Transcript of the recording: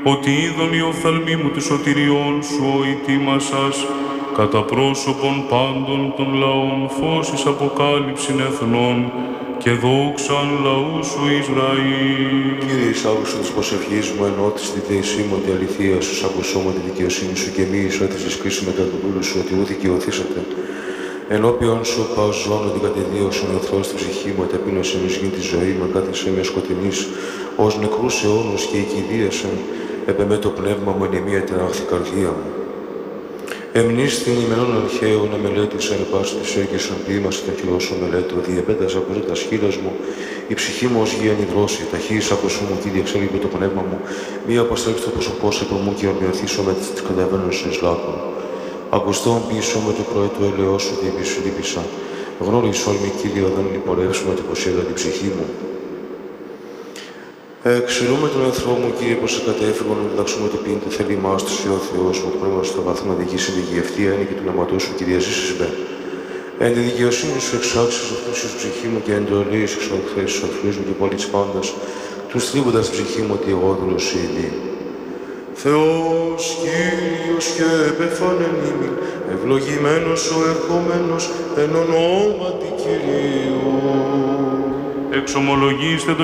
ότι είδον οι οφθαλμοί μου του σωτηριών σου ο ετοίμασας, κατά πρόσωπον πάντων των λαών φως εις αποκάλυψην εθνών και δόξαν λαού σου Ισραήλ. Κύριε, εισάγουσον της προσευχής μου, ενώ της τη θέησή μου ότι αληθεία σου ακουσώμα τη δικαιοσύνη σου και μη εισώτησες κρίση μετά του δούλου σου ότι ούτε δικαιωθήσατε. Ενώπιον σου παζών ότι κατεδίωσον ο Θεός στην ψυχή μου, ταπείνωσεν εις γη τη ζωή μου, κάθισε με σκοτεινής, ως νεκρούς αιώνους και οικηδίασεν, επεμέ το πνεύμα μου είναι μία τεράχθη καρδία μου. Εμνίστην ημερών αρχαίων εμελέτησαν πάση της έγκυσαν ποίημας τα χειρόσο μελέτω, διεπέτασα από τα σχήλας μου, η ψυχή μου ως γη ανιδρώσει, ταχύς ακουσού μου Κύριε εξέλιπε το πνεύμα μου, μία αποστρέψει το πρόσωπό σε μου και ομοιωθήσω με τις καταβαίνοντας εις λάκων. Ακουστόν πίσω με το πρωί του ελαιός σου διεπίσου λύπησα, γνώρισόν με Κύριε οδόν λιπορεύσουμε την προσέδα την ψυχή μου. Εξαιρούμε τον εχθρό μου, Κύριε, πως εκατέφυγον, να διδάξουμε ότι πίνει θέλει μας του ο Θεός μου, το πνεύμα στο βαθμό δικήσει δικαιευτία είναι και του ναματού σου, Κύριε, ζήσεις με. Εν τη δικαιοσύνη σου εξάξεις αυτούς εις ψυχή μου και εντολείς εξοχθές στους αφρούς μου και πόλης πάντας, τους θρύβοντας την ψυχή μου ότι εγώ δούλος ήδη. Θεός, Κύριος και επεφάνεν ημίν, ευλογημένος ο ερχομένος εν ονόματι Κυρίου. Εξομολογήστε το